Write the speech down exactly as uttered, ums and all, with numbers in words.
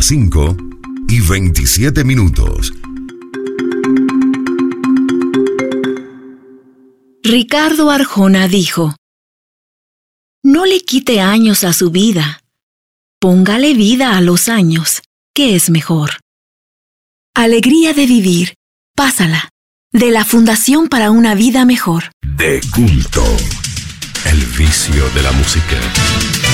las cinco y veintisiete minutos. Ricardo Arjona dijo: no le quite años a su vida, póngale vida a los años, que es mejor. Alegría de vivir, pásala, de la Fundación para una Vida Mejor. De culto, el vicio de la música.